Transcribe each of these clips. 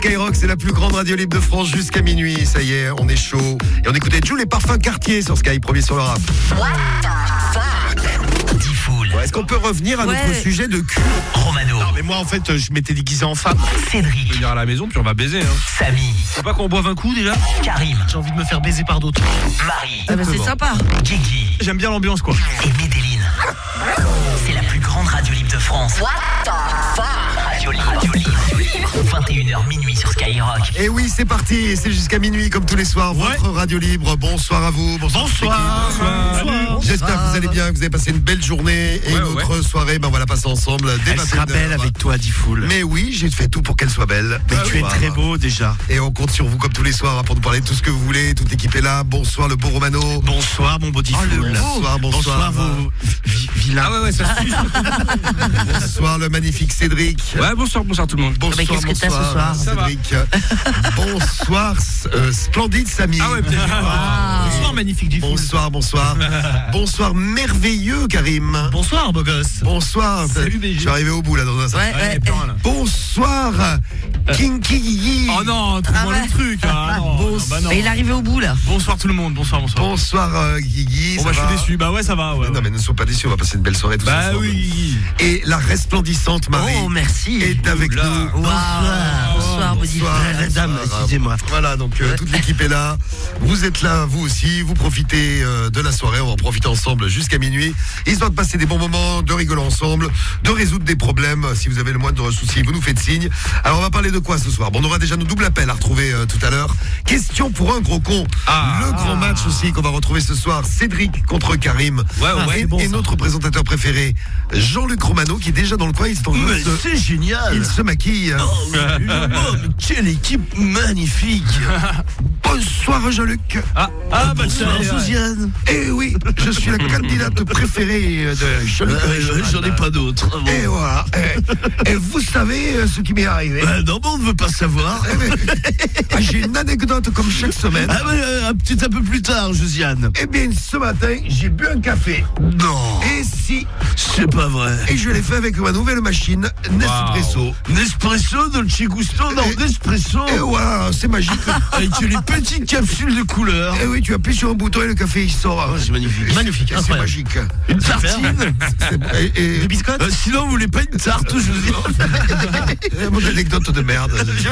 Skyrock, c'est la plus grande radio libre de France jusqu'à minuit. Ça y est, on est chaud. Et on écoutait Jules les parfums Cartier sur Sky, premier sur le rap. Ouais, est-ce qu'on peut revenir à notre sujet de cul? Romano. Non, mais moi, en fait, je m'étais déguisé en femme. Cédric. Venir à la maison, puis on va baiser. Samy. Faut pas qu'on boive un coup déjà? Karim. J'ai envie de me faire baiser par d'autres. Marie. Ah bah c'est sympa. Guigui. J'aime bien l'ambiance, quoi. Et Médéline. C'est la plus grande radio libre de France. Radio libre. 21h minuit sur Skyrock. Et oui, c'est parti, c'est jusqu'à minuit comme tous les soirs, votre radio libre. Bonsoir à vous. Bonsoir. J'espère que vous allez bien, que vous avez passé une belle journée et notre soirée, on va la passer ensemble. Elle sera belle avec toi, Diffoul. Mais oui, j'ai fait tout pour qu'elle soit belle. Mais tu es très beau déjà. Et on compte sur vous comme tous les soirs pour nous parler de tout ce que vous voulez. Toute l'équipe est là. Bonsoir le beau Romano. Bonsoir mon beau Diffoul. Bonsoir vos vilains. Ah ouais, ça suit. Bonsoir le magnifique Cédric. Ouais, bonsoir tout le monde. Bonsoir, qu'est-ce que t'as ce soir? Cédric. Bonsoir, splendide Samy. Ah ouais, peut-être. Bonsoir magnifique Diffoul. Bonsoir. Bonsoir merveilleux Karim. Bonsoir beau gosse. Bonsoir. Salut, BG. Je suis arrivé au bout là dans un instant. Ouais. Bonsoir Kinky Yyi. Oh non, trouve-moi le truc. Ah, non, Et il est arrivé au bout là. Bonsoir tout le monde, bonsoir. Bonsoir Guigui. Bon, bah, je suis déçu. Bah ouais, ça va. Ouais, Non mais ne sois pas déçus, on va passer une belle soirée tous bah ensemble. oui. Et la resplendissante Marie Oh merci. est avec nous. Bonsoir Body. Dame, excusez-moi. Voilà, donc toute l'équipe est là. Vous êtes là, vous aussi. Vous profitez de la soirée. On va en profiter ensemble jusqu'à minuit. Histoire de passer des bons moments, de rigoler ensemble, de résoudre des problèmes. Si vous avez le moindre souci, vous nous faites signe. Alors, on va parler de quoi ce soir? Bon, on aura déjà nos doubles appels à retrouver tout à l'heure. Question pour un gros con. Le grand match aussi qu'on va retrouver ce soir. Cédric contre Karim. Et notre présentateur préféré, Jean-Luc Romano, qui est déjà dans le coin. C'est génial. Il se maquille. Quelle équipe magnifique. Bonsoir Jean-Luc. Bonsoir Josiane. Eh oui, je suis la candidate préférée de Jean-Luc. J'en ai pas d'autres. Et voilà. Et vous savez ce qui m'est arrivé? Non, mais on ne veut pas savoir. J'ai une anecdote comme chaque semaine. Peut-être un peu plus tard, Josiane. Eh bien, ce matin, j'ai bu un café. Non. Et si? C'est pas vrai. Et je l'ai fait avec ma nouvelle machine Nespresso. Nespresso, Dolce Gusto, non, Nespresso. Et voilà, c'est magique. Avec les petites capsules de couleur. Et oui, tu appuies sur un bouton et le café il sort. C'est magnifique. Magnifique, c'est magique. Une tartine. Des biscottes. Sinon, vous voulez pas une tarte, je vous dis. Mon anecdote de merde.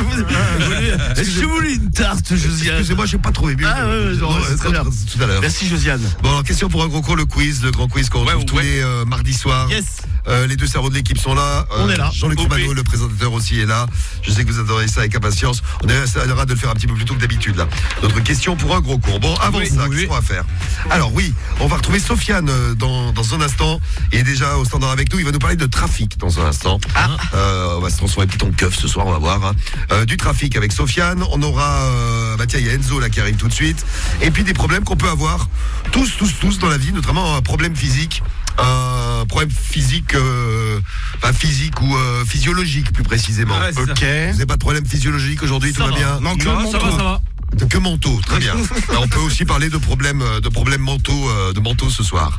Est-ce que vous voulez une tarte, Josiane? Excusez-moi, j'ai pas trouvé mieux. Très bien. Tout à l'heure. Merci, Josiane. Bon, alors, question pour un gros con, le quiz, le grand quiz qu'on retrouve tous les mardis soirs. Yes. Les deux cerveaux de l'équipe sont là. On est là. Jean-Luc Romano, le présentateur aussi, est là. Je sais que vous attendez ça avec impatience. On essaiera de le faire un petit peu plus tôt que d'habitude là. Notre question pour un gros con. Bon, avant ça, qu'est-ce qu'on va faire? Alors oui, on va retrouver Sofiane dans un instant. Il est déjà au standard avec nous. Il va nous parler de trafic dans un instant. On va se transformer plutôt en keuf ce soir, on va voir. Du trafic avec Sofiane. On aura, il y a Enzo là qui arrive tout de suite. Et puis des problèmes qu'on peut avoir tous dans la vie, notamment un problème physique. Problème physique, physique ou physiologique plus précisément. Ok. Vous n'avez pas de problème physiologique aujourd'hui, tout va bien? Non, ça va. Que mentaux, très bien. Alors, on peut aussi parler de problèmes mentaux ce soir.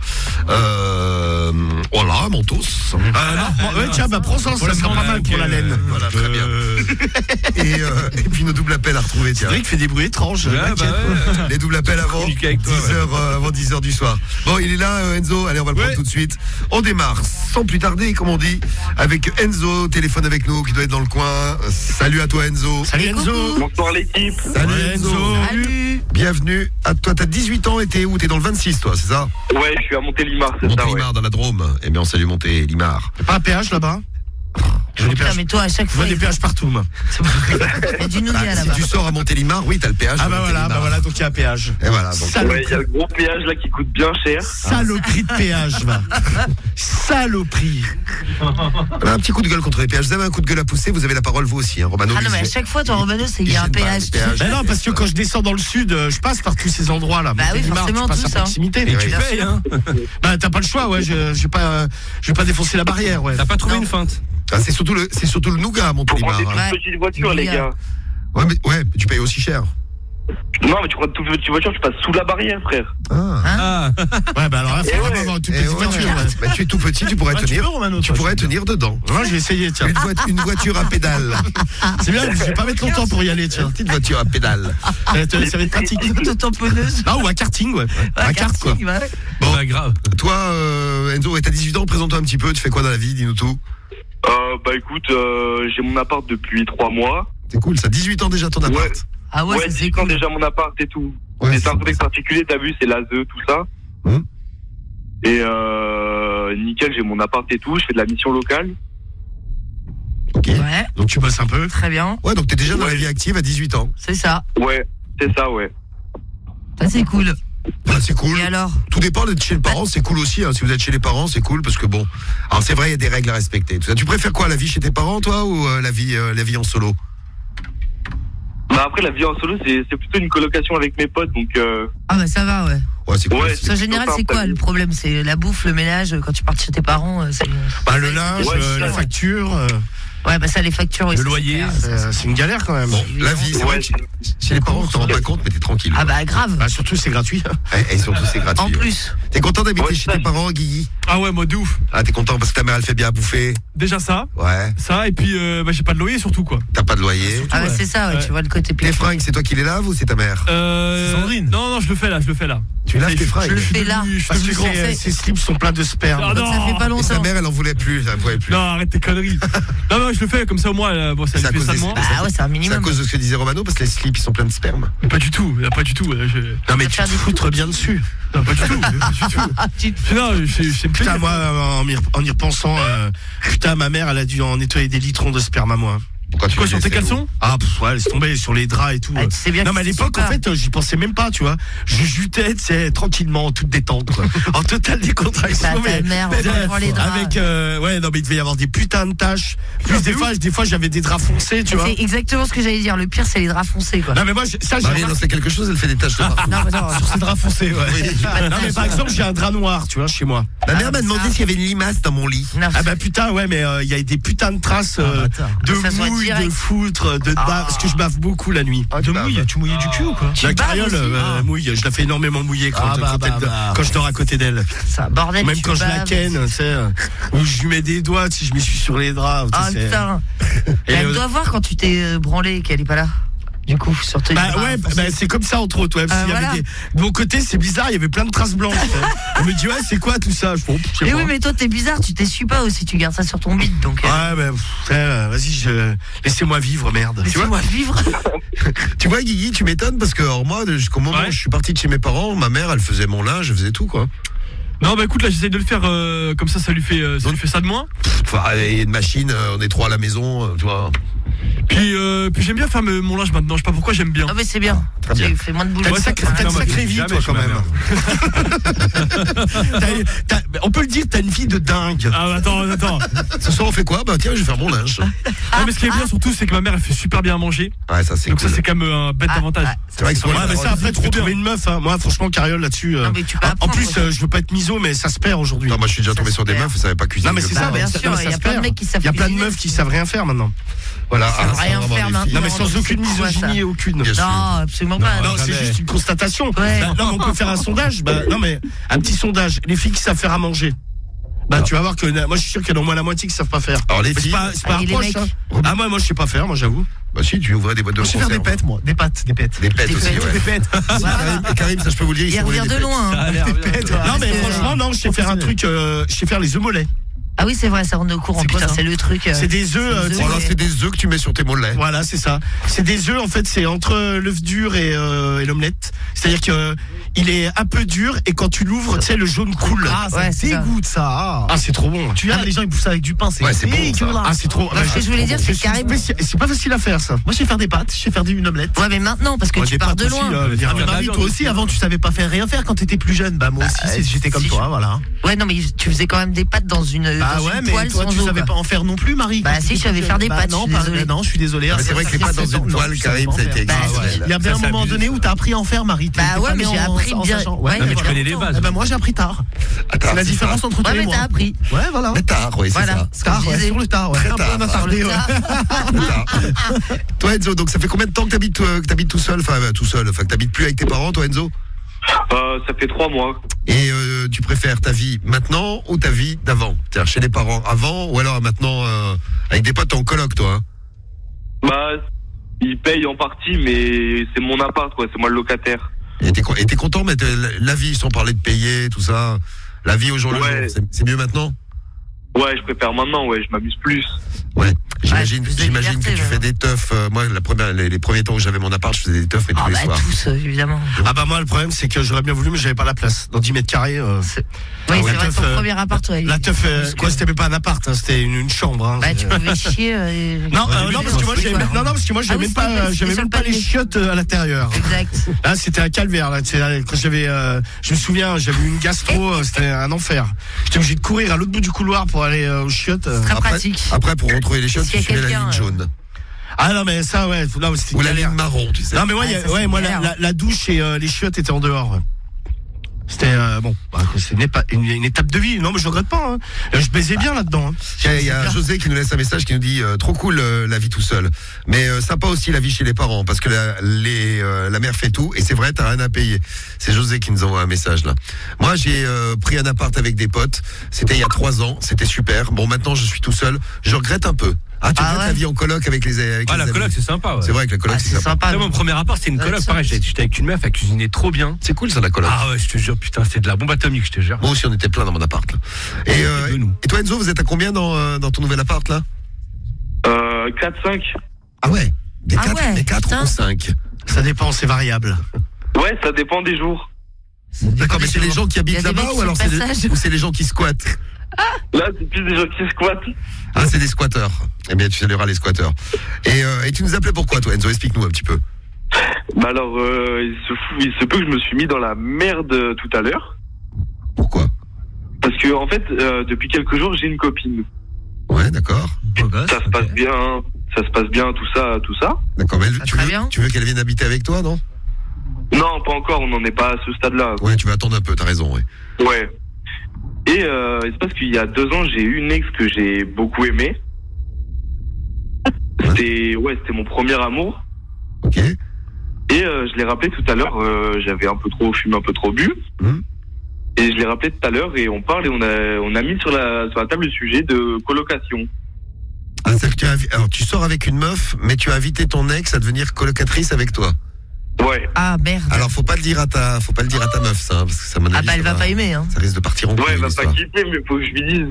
Voilà, mentos. Tiens, prends ça sera pas mal pour la laine. Voilà, très bien. Et puis nos doubles appels à retrouver, tiens. Cédric fait des bruits étranges. Les doubles appels avant 10h du soir. Bon, il est là, Enzo. Allez, on va le prendre tout de suite. On démarre sans plus tarder, comme on dit, avec Enzo, téléphone avec nous, qui doit être dans le coin. Salut à toi, Enzo. Salut, Enzo. Bonsoir l'équipe. Salut, Enzo. Salut. Bienvenue. Toi, t'as 18 ans et t'es où? T'es dans le 26, toi, c'est ça? Ouais, je suis à Montélimar, c'est ça, ouais. Montélimar, dans la Drôme. Eh bien, on salue Montélimar. Y'a pas un péage là-bas? Putain, mais toi à chaque Je fois vois des péages partout, moi. il y a du nougat là-bas. Si tu sors à Montélimar, oui, t'as le péage. Voilà, donc il y a un péage. Et voilà, donc. Ouais, il y a le gros péage là qui coûte bien cher. Saloperie de péage, va. Saloperie. Un petit coup de gueule contre les péages. Vous avez un coup de gueule à pousser, vous avez la parole vous aussi, hein, Romano. Ah non, mais à chaque fois, ton Romano, c'est qu'il y a un péage. Non, parce que quand je descends dans le sud, je passe par tous ces endroits-là. Bah oui, forcément, tu passes tout à ça. proximité. Et tu payes, hein. Bah, t'as pas le choix, ouais. Je vais pas défoncer la barrière, ouais. T'as pas trouvé une feinte? C'est surtout le nougat à Faut Montélimar. prendre des hein. petites voitures, les gars. Ouais, mais tu payes aussi cher. Non, mais tu prends une toute petite voiture, tu passes sous la barrière, frère. Ah. Ouais, bah alors là, faut vraiment avoir une toute petite voiture. Ouais. Bah, tu es tout petit, tu pourrais tenir. Tu pourrais tenir dedans. Moi, je vais essayer, tiens. Une voiture à pédale. C'est bien, je vais pas mettre longtemps pour y aller, tiens. Une petite voiture à pédale. Ça va être pratique. Une auto-tamponneuse. Ah, ou un karting, ouais. Un kart, quoi. Ouais. Bon, Bah, grave. toi, Enzo, t'as 18 ans, présente-toi un petit peu. Tu fais quoi dans la vie? Dis-nous tout. Bah écoute, j'ai mon appart depuis 3 mois. C'est cool, ça. 18 ans déjà ton appart. Ouais. Ah ouais, ça c'est quand cool. déjà mon appart et tout. Ouais, c'est un contexte particulier, t'as vu, c'est l'ASE, tout ça. Et nickel, j'ai mon appart et tout, je fais de la mission locale. Ok. Ouais, Donc tu bosses un peu. très bien. Ouais, donc t'es déjà dans la vie active à 18 ans. C'est ça. Ouais, c'est ça, ouais. Ça c'est cool. Ah, c'est cool. Et alors? Tout dépend d'être chez les parents, c'est cool aussi. Hein. Si vous êtes chez les parents, c'est cool parce que bon. Alors c'est vrai, il y a des règles à respecter. Tout ça. Tu préfères quoi, la vie chez tes parents, toi, ou la vie en solo? Bah après, la vie en solo, c'est plutôt une colocation avec mes potes, donc Ah bah ça va, ouais. Ouais, c'est cool. Ouais, En général, c'est quoi le problème? C'est la bouffe, le ménage, quand tu pars chez tes parents, c'est... Bah, le linge, Ouais, la ouais. facture, Ouais, bah ça, les factures, oui, le ça, loyer, c'est clair. c'est une galère quand même. Bon, la vie, c'est vrai Ouais. que chez les parents, tu t'en rends pas compte, mais t'es tranquille. Ah bah grave. Bah, surtout, c'est gratuit. Et surtout, c'est gratuit. En plus. T'es content d'habiter Ouais, chez ça, tes parents, Guigui? Ah ouais, moi de ouf. Ah, t'es content parce que ta mère, elle fait bien à bouffer? Déjà ça, Ouais. et puis bah, j'ai pas de loyer surtout quoi. T'as pas de loyer? Ah bah ouais. c'est ça, ouais, Ouais. tu vois le côté Les plaisir. fringues, c'est toi qui les laves ou c'est ta mère? Sandrine. Non, je le fais là. Tu laves tes Je fringues? le fais là. Parce que français. ses slips sont pleins de sperme. Ah non. Ça fait pas Et sa longtemps. mère, elle en voulait plus, elle en pouvait plus. Non, arrête tes conneries. non, je le fais comme ça au moins, bon, ça C'est à lui fait cause ça de des- moins. Bah ouais, c'est un C'est à minimum. cause de ce que disait Romano, parce que les slips, ils sont pleins de sperme. Pas du tout. Non, mais tu faire te des foutres bien dessus. Non, pas du tout. Ah, tu te- Non, c'est Putain, moi, en y repensant, putain, ma mère, elle a dû en nettoyer des litrons de sperme à moi. Pourquoi tu Quoi, les sur tes laisses, caleçons? Ah, ouais, laisse tomber sur les draps et tout. Ah, tu sais bien Non, que mais à c'est l'époque, en super. fait, j'y pensais même pas, tu vois. Je jutais, tu sais, tranquillement, en toute détente, quoi. En totale décontraction. Ta mère, on prend les draps. Avec, ouais, non, mais il devait y avoir des putains de taches. Plus des fois, j'avais des draps foncés, tu vois. C'est exactement ce que j'allais dire. Le pire, c'est les draps foncés, quoi. Non, mais moi, ça, j'ai Marie, elle fait quelque chose, elle fait des taches de partout. Non, mais non, sur ces draps foncés, ouais. pas de Non, mais taches. par exemple, j'ai un drap noir, tu vois, chez moi. Ma mère m'a ça. demandé s'il y avait une limace dans mon lit. Non, Ah bah putain, ouais, mais il y a des putains de traces de Ça soit mouille, direct. de foutre, de parce que je bave beaucoup la nuit. Ah, tu mouilles, tu mouillais du cul ou quoi? La baves carriole aussi mouille, je la fais énormément mouiller quand, quand je dors à côté d'elle. ça, bordel. Même tu quand je la baves. ken, tu sais, où je lui mets des doigts, si je m'y suis sur les draps. tu Ah sais, c'est- putain. Et Elle doit voir quand tu t'es branlé et qu'elle est pas là. Du coup, sur tes Bah draps ouais, foncés. bah, c'est comme ça entre autres. Ouais, parce qu'il y avait voilà. de mon côté, c'est bizarre, il y avait plein de traces blanches. On me dit ouais, c'est quoi tout ça? Je fais, je sais Mais pas. oui, mais toi, t'es bizarre, tu t'essuies pas aussi, tu gardes ça sur ton bide, donc. Ouais, mais vas-y, laissez-moi vivre, merde. Tu vois? Laissez-moi vivre. Tu vois, Guigui, tu m'étonnes parce que alors, moi, jusqu'au moment Ouais. où je suis parti de chez mes parents, ma mère, elle faisait mon linge, elle faisait tout, quoi. Non, bah écoute, là j'essaye de le faire comme ça lui fait ça de moins. Enfin, il y a une machine, on est trois à la maison, tu vois. Puis j'aime bien faire mon linge maintenant. Je sais pas pourquoi, j'aime bien. Ah, mais c'est bien. Très bien. Tu fais moins de boulot. T'as une sacrée vie, toi, quand même. On peut le dire, t'as une vie de dingue. Ah bah, attends. Ce soir, on fait quoi? Bah, tiens, je vais faire mon linge. Non, mais ce qui est bien surtout, c'est que ma mère elle fait super bien à manger. Ouais, ça, c'est Donc cool. ça c'est quand même un bête avantage. C'est vrai que Ouais, mais ça, après, tu peux trouver une meuf. Hein. Moi, franchement, Carriole, là-dessus. Non, mais tu peux en apprendre, plus, aussi. je veux pas être miso, mais ça se perd aujourd'hui. Non, moi, je suis déjà Ça tombé se sur des perd. meufs, elles savaient pas cuisiner. Non, mais c'est ça, Bah, bien ça- sûr, non, mais il y a ça se plein de perd. mecs qui savent Il y a plein de cuisiner. meufs qui savent rien faire maintenant. Voilà. Ça ah, va rien ça, faire vraiment, les filles. Non, mais sans c'est aucune quoi, ça misogynie, aucune. Bien sûr. Non, absolument pas. Non, c'est juste une constatation. Ouais. Bah, non, mais on peut faire un sondage. Bah, non, mais un petit sondage. Les filles qui savent faire à manger. Bah, tu vas voir que moi, je suis sûr qu'il y en a au moins la moitié qui savent pas faire. Alors, les Mais filles. c'est pas un Et les reproche, mecs hein. Ah, moi, je sais pas faire, moi, j'avoue. Bah, si, tu ouvrais des boîtes de Je sais faire des conserve. pêtes, moi. Des pâtes. Des pêtes Des aussi, pêtes, ouais. Des pêtes. Karim, ça, je peux vous le dire, Il s'est roulé revient des de pêtes. loin. hein. Des pêtes. Non, mais c'est- franchement, non, je sais faire un truc, je sais faire les œufs mollets. Ah oui, c'est vrai, ça on est au courant. C'est quoi, Putain, ça c'est le truc. C'est des œufs, c'est des Bon, alors, Ouais. c'est des œufs que tu mets sur tes mollets. Voilà, c'est ça. C'est des œufs, en fait, c'est entre l'œuf dur et l'omelette. C'est-à-dire que il est un peu dur et quand tu l'ouvres, tu sais, le jaune coule. Ah, ça Ouais, c'est ça. dégoûte ça. Ah. Ah, c'est trop bon. Tu verras, les gens ils bouffent ça avec du pain, c'est Ouais, c'est bon, ça. dégueulasse. Ah, c'est trop. Non, ce que je voulais dire, c'est Karim. C'est pas facile à faire, ça. Moi je sais faire des pâtes, je sais faire une omelette. Ouais, mais maintenant, parce que Ouais, tu des pars pâtes de aussi, loin. là, Ah, mais Marie, toi aussi, avant tu savais pas faire rien faire quand t'étais plus jeune. Bah moi aussi, j'étais comme si toi, voilà. Ouais, non, mais tu faisais quand même des pâtes dans une Bah Bah dans ouais, une mais poêle toi, sans tu eau, savais quoi. pas en faire non plus, Marie. Bah si, je savais faire des pâtes, Non, je suis désolée. non, je suis désolé. Mais c'est vrai que les pâtes dans une poêle, Karim, ça a été Bah, exceptionnel. Il y a bien un moment donné où t'as appris à en faire, Marie. Bah ouais, mais j'ai appris bien. Ouais, Non, mais tu connais les bases. Eh ben moi j'ai appris tard. C'est la différence entre toi Ouais, et mais moi. t'as appris. Ouais, voilà. Mais tard, oui, c'est Voilà. ça. Ce que je disais. Sur le tard, ouais. Très Un peu tard. m'attarder, ouais. Toi, Enzo, donc ça fait combien de temps que t'habites tout seul, enfin que t'habites plus avec tes parents, toi, Enzo? Ça fait 3 mois. Et tu préfères ta vie maintenant ou ta vie d'avant? C'est-à-dire chez les parents avant ou alors maintenant avec des potes, t'es en coloc, toi, hein? Bah, ils payent en partie, mais c'est mon appart, quoi. C'est moi le locataire. Et t'es content, mais la vie, sans parler de payer, tout ça, la vie au jour le jour, c'est mieux maintenant? Ouais, je préfère maintenant, ouais, je m'amuse plus. Ouais, j'imagine plus de que liberté, tu fais des teufs. Moi, les premiers temps où j'avais mon appart, je faisais des teufs mais tous les soirs. Tous, évidemment. Ah bah moi le problème c'est que j'aurais bien voulu mais j'avais pas la place. Dans 10 mètres carrés. Oui, ouais, c'est la vrai, teuf, ton premier appart, ouais. La teuf, quoi, c'était même pas un appart, hein, c'était une chambre. Hein, Bah, tu pouvais chier. Non, parce que moi j'avais même pas les chiottes à l'intérieur. Exact. Là, c'était un calvaire. Là, quand je me souviens, j'avais eu une gastro, c'était un enfer. J'étais obligé de courir à l'autre bout du couloir pour aller aux chiottes. Très pratique. Après, pour retrouver les chiottes, S'il y a tu suivais la quelqu'un, ligne jaune. Ah non, mais ça, ouais, là, c'était Ou la ligne marron, tu sais. Non, mais moi, la douche et les chiottes étaient en dehors. C'était bon, c'est une étape de vie. Non, mais je regrette pas. Hein. Je baisais bien là-dedans. Hein. Il y a José qui nous laisse un message qui nous dit trop cool la vie tout seul, mais sympa aussi la vie chez les parents parce que la mère fait tout et c'est vrai t'as rien à payer. C'est José qui nous envoie un message là. Moi j'ai pris un appart avec des potes. C'était il y a 3 ans. C'était super. Bon maintenant je suis tout seul. Je regrette un peu. Ah, tu regrettes la vie en coloc avec les amis. Ah, la coloc, c'est sympa, ouais. C'est vrai que la coloc, c'est sympa. Mon premier appart, c'était une coloc, pareil, j'étais avec une meuf, elle cuisinait trop bien. C'est cool, ça, la coloc. Ah ouais, je te jure, putain, c'était de la bombe atomique, je te jure. Moi aussi, on était plein dans mon appart, là. Et toi, Enzo, vous êtes à combien dans ton nouvel appart, là? 4-5. Ah ouais? Des 4 ou 5? Ça dépend, c'est variable. Ouais, ça dépend des jours. D'accord, mais c'est les gens qui habitent là-bas ou alors c'est les gens qui squattent? Là, c'est plus des gens qui squattent. Ah, c'est des squatteurs. Eh bien, tu salueras les squatteurs. Et tu nous appelais pourquoi, toi, Enzo? Explique-nous un petit peu. Bah alors, il se peut que je me suis mis dans la merde tout à l'heure. Pourquoi? Parce que, en fait, depuis quelques jours, j'ai une copine. Ouais, d'accord. Ça se passe bien, tout ça. D'accord, mais tu veux qu'elle vienne habiter avec toi, non? Non, pas encore, on n'en est pas à ce stade-là. Ouais, tu vas attendre un peu, t'as raison, ouais. Ouais. Et il se passe qu'il y a 2 ans, j'ai eu une ex que j'ai beaucoup aimée. C'était mon premier amour. Ok. Et je l'ai rappelé tout à l'heure, j'avais fumé un peu trop bu. Et je l'ai rappelé tout à l'heure et on parle et on a mis sur la table le sujet de colocation. Ah, alors tu sors avec une meuf, mais tu as invité ton ex à devenir colocatrice avec toi. Ouais. Ah merde. Alors faut pas le dire à ta meuf ça, parce que ça m'a Ah bah elle va pas aimer hein. Ça risque de partir en couille. Ouais, elle va pas kiffer, mais faut que je lui dise.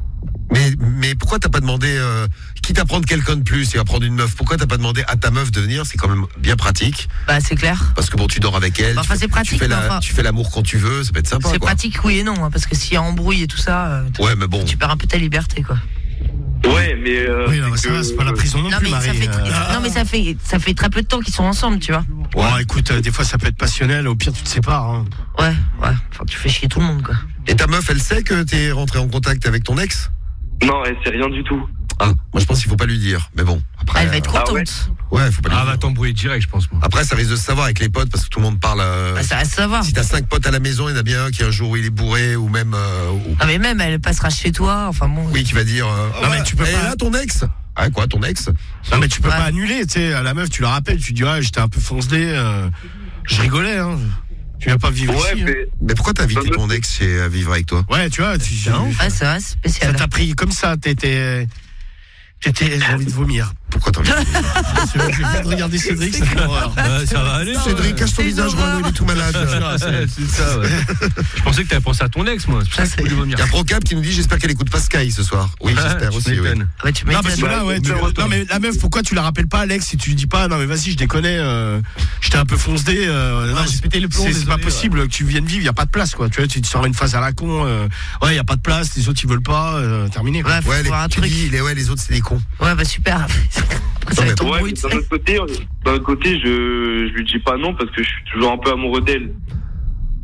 Mais pourquoi t'as pas demandé, quitte à prendre quelqu'un de plus et à prendre une meuf, pourquoi t'as pas demandé à ta meuf de venir? C'est quand même bien pratique. Bah c'est clair. Parce que bon, tu dors avec elle. Enfin c'est pratique. Tu fais l'amour quand tu veux, ça peut être sympa. C'est pratique oui et non, hein, parce que s'il y a embrouille et tout ça. Ouais, mais bon. Tu perds un peu ta liberté quoi. Ouais, mais oui, non, ça va, c'est pas la prison non plus, Marie. Non, mais ça fait très peu de temps qu'ils sont ensemble, tu vois. Ouais, écoute, des fois ça peut être passionnel, au pire tu te sépares. Hein. Ouais. Enfin, tu fais chier tout le monde, quoi. Et ta meuf, elle sait que t'es rentré en contact avec ton ex? Non, elle sait rien du tout. Ah, moi je pense qu'il faut pas lui dire, mais bon. Après, elle va être contente. Ouais, faut pas lui dire. Ah, va t'embrouiller direct, je pense. Moi. Après, ça risque de se savoir avec les potes parce que tout le monde parle. Bah, ça reste savoir. Si t'as 5 potes à la maison, il y en a bien un qui un jour où il est bourré ou même. Ah mais même elle passera chez toi, enfin bon. Oui, qui va dire. Non mais tu peux pas. Là, ton ex. Ah quoi, ton ex? Non mais tu peux pas annuler, tu sais, à la meuf, tu la rappelles, tu dis j'étais un peu foncé, je rigolais, hein. Tu viens pas vivre ici. Mais pourquoi t'as invité ton ex à vivre avec toi? Ouais, tu vois, Ah ça va, spécial. Ça t'a pris comme ça, j'ai envie de vomir. Pourquoi t'as envie de vomir? Je viens de regarder Cédric, c'est une horreur. Ça va aller. Cédric, cache ton visage, Renaud, il est tout malade. C'est ça, ouais. Je pensais que t'avais pensé à ton ex, moi. C'est pour ça que je voulais vomir. Il y a Procap qui nous dit j'espère qu'elle écoute pas Sky ce soir. Oui, j'espère aussi, oui. Ouais, tu non, parce que là, non, mais la meuf, pourquoi tu la rappelles pas, Alex, si tu lui dis pas, non, mais vas-y, je déconnais, j'étais un peu foncé, non, j'ai pété le plomb, c'est pas possible que tu viennes vivre, y a pas de place, quoi. Tu vois, tu te sors une phase à la con, ouais, y a pas de place, les autres, ils veulent pas, terminé, quoi. Ouais, tu dis, les autres, c'est des cons. Ouais, bah super. Ouais, d'un autre côté, je lui dis pas non parce que je suis toujours un peu amoureux d'elle. Ah ouais, donc t'as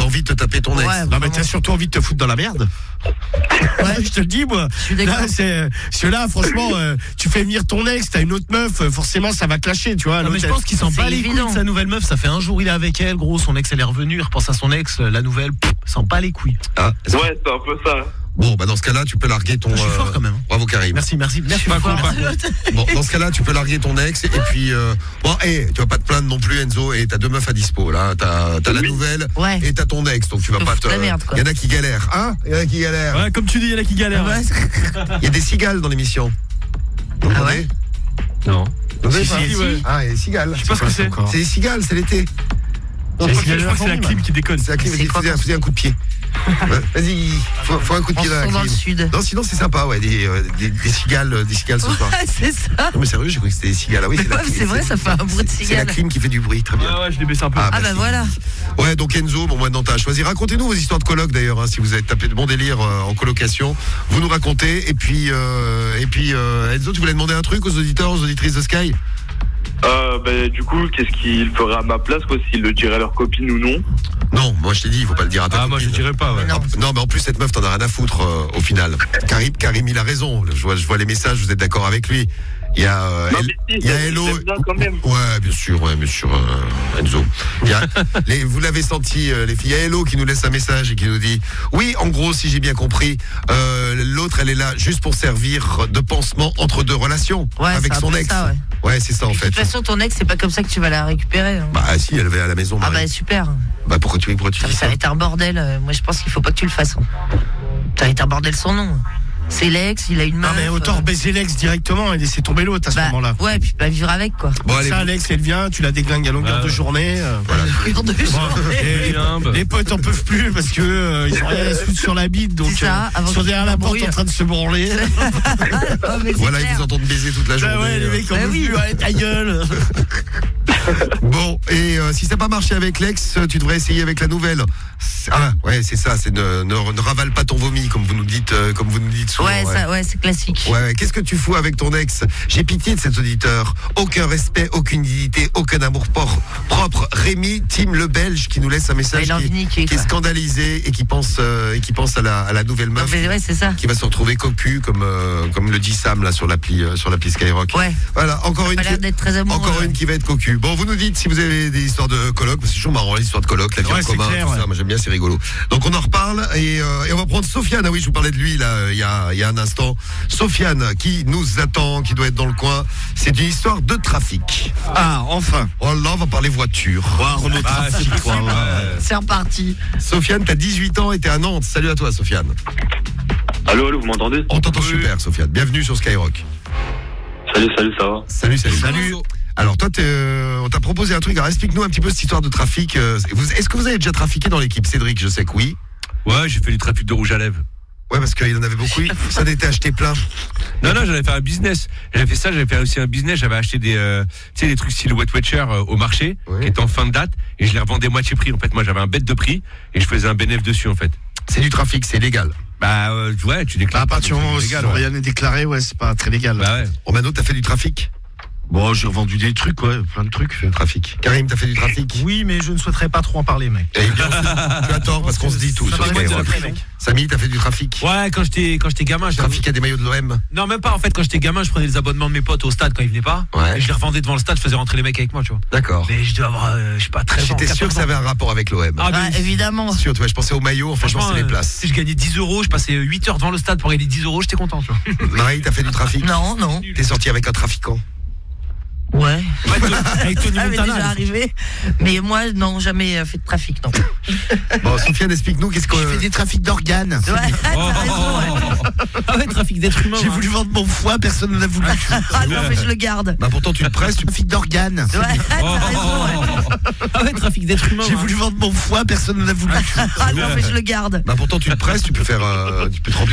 envie de te taper ton ex. Ouais, Non, mais t'as surtout envie de te foutre dans la merde. Ouais, je te le dis, moi. suis d'accord. Là, là, franchement, tu fais venir ton ex, t'as une autre meuf, forcément, ça va clasher, tu vois. Non, mais je pense qu'il s'en bat les couilles de sa nouvelle meuf. Ça fait un jour il est avec elle, gros. Son ex elle est revenue, il repense à son ex, la nouvelle, s'en bat les couilles. Ah, Ouais, c'est un peu ça. bon, bah dans ce cas-là, tu peux larguer ton. Je suis fort quand même. Bravo Karim. Merci. Bon, dans ce cas-là, tu peux larguer ton ex et puis bon, tu vas pas te plaindre non plus, Enzo. Et t'as deux meufs à dispo là. T'as la nouvelle et t'as ton ex, donc tu vas pas te. Il y en a qui galèrent, hein. Il y en a qui galèrent. Ouais, comme tu dis, il y en a qui galèrent. Ouais. Il y a des cigales dans l'émission. Vous entendez ? Non. Vous savez Si, pas si, ouais. Ah, il y a des cigales. Je sais pas ce que c'est. C'est des cigales, c'est l'été. Je crois que c'est la clim qui déconne. C'est la clim. Faisais un coup de pied. Vas-y, faut un coup de pied là. Dans le sud. Non, sinon c'est sympa, ouais, des cigales ce soir. Ouais, c'est ça. Non mais sérieux, j'ai cru que c'était des cigales. Ah oui, C'est vrai, ça fait un bruit de C'est la cigale. clim qui fait du bruit, très bien. Ouais, je l'ai baissé un peu. Ah bah voilà. Ouais, donc Enzo, bon maintenant t'as choisi. Racontez-nous vos histoires de coloc d'ailleurs, hein, si vous avez tapé de bon délire en colocation. Vous nous racontez. Et puis Enzo, tu voulais demander un truc aux auditeurs, aux auditrices de Sky? Du coup, qu'est-ce qu'il ferait à ma place, quoi, s'il le dirait à leur copine ou non? Non, moi je t'ai dit, il faut pas le dire à ta copine. Moi je dirais pas, ouais. Non, mais en plus cette meuf t'en as rien à foutre au final. Karim il a raison. Je vois les messages, vous êtes d'accord avec lui. Il y a Hello. Ouais, bien sûr, Enzo. Vous l'avez senti, les filles. Il y a Hello qui nous laisse un message et qui nous dit oui, en gros, si j'ai bien compris, l'autre elle est là juste pour servir de pansement entre deux relations avec son ex. Ça, ouais, c'est ça en fait. De toute façon, ton ex, c'est pas comme ça que tu vas la récupérer. Hein. Bah si, elle va à la maison. Ah Marie. bah super. Bah pourquoi tu dis ça va être un bordel. Moi, je pense qu'il faut pas que tu le fasses. Ça va être un bordel sans nom. C'est l'ex, il a une meuf. Non mais autant baiser l'ex directement et laisser tomber l'autre à ce moment-là. Ouais, puis pas vivre avec quoi. Bon, allez, ça, l'ex, elle vient, tu la déglingues à longueur de journée. Voilà. Les potes en peuvent plus parce que ils ont rien à se foutre sur la bite, donc ils sont derrière la porte en train de se branler. Voilà, ils vous entendent baiser toute la journée. Ouais, les mecs en peuvent plus, allez, ta gueule. Bon, et si ça n'a pas marché avec l'ex, tu devrais essayer avec la nouvelle. Ah ouais, c'est ça, c'est ne ravale pas ton vomi comme vous nous dites souvent. Ouais, c'est classique. Ouais, qu'est-ce que tu fous avec ton ex? J'ai pitié de cet auditeur. Aucun respect, aucune dignité, aucun amour propre. Rémi, Tim le Belge, qui nous laisse un message qui est scandalisé et qui pense à la nouvelle meuf. Ouais, c'est ça. Qui va se retrouver cocu comme le dit Sam là sur l'appli Skyrock. Ouais. Voilà, encore une qui va être cocu. Bon, vous nous dites si vous avez des histoires de coloc, parce que c'est toujours marrant les histoires de coloc, la vie en commun, tout ça. Moi j'aime bien, c'est rigolo. Donc on en reparle et on va prendre Sofiane. Ah oui, je vous parlais de lui là il y a un instant. Sofiane qui nous attend, qui doit être dans le coin. C'est une histoire de trafic. Ah, enfin. Oh là, on va parler voiture. Renault Trafic. C'est reparti. Sofiane, t'as 18 ans et t'es à Nantes. Salut à toi, Sofiane. Allô, vous m'entendez? On t'entend super, Sofiane. Bienvenue sur Skyrock. Salut, ça va? Salut. Alors toi, on t'a proposé un truc. Alors explique-nous un petit peu cette histoire de trafic. Est-ce que vous avez déjà trafiqué dans l'équipe? Cédric, je sais que oui. Ouais, j'ai fait du trafic de rouge à lèvres. Ouais, parce qu'il en avait beaucoup. Ça n'était acheté plein. Non, j'avais fait un business. J'avais fait aussi un business. J'avais acheté des trucs style Wet Watcher au marché, qui étaient en fin de date, et je les revendais moitié prix. En fait, moi, j'avais un bête de prix et je faisais un bénéfice dessus, en fait. C'est du trafic, c'est légal. Bah ouais, tu déclares. À partir du moment où rien n'est déclaré, ouais, c'est pas très légal. Bah ouais. Romano, t'as fait du trafic? Bon, j'ai vendu des trucs, ouais, plein de trucs. Du trafic. Karim, t'as fait du trafic? Oui, mais je ne souhaiterais pas trop en parler, mec. Eh bien, tu as tort, parce qu'on se dit tout. Samy, t'as fait du trafic? Ouais, quand j'étais gamin. Trafic à des maillots de l'OM? Non, même pas. En fait, quand j'étais gamin, je prenais les abonnements de mes potes au stade quand ils venaient pas. Ouais. Et je les revendais devant le stade, je faisais rentrer les mecs avec moi, tu vois. D'accord. Mais je devais avoir, je sais pas, 13 ans. J'étais sûr que ça avait un rapport avec l'OM. Ah, évidemment. Sûr, tu vois, je pensais au maillot, enfin, je pensais les places. Si je gagnais 10 €, je passais 8 heures devant le stade pour gagner 10 €, j'étais content, tu vois. Marie, t'as fait du trafic? Non. T'es sorti avec un trafiquant? Ouais. Avec Tony Ça m'est Montana. déjà arrivé. Mais moi, non, jamais fait de trafic, non. Bon, Sofiane, explique-nous qu'est-ce qu'on Je fais des trafics d'organes. Ouais, t'as raison, Ah ouais, trafic d'êtres humains. J'ai voulu vendre mon foie, personne ne l'a voulu. Ah non, mais je le garde. Bah pourtant tu le presses, tu Trafic d'organes. Ouais, t'as raison, Ah ouais, trafic d'êtres humains. J'ai voulu vendre mon foie, personne ne l'a voulu. Ah non, mais je le garde. Bah pourtant tu le presses, tu peux te remplir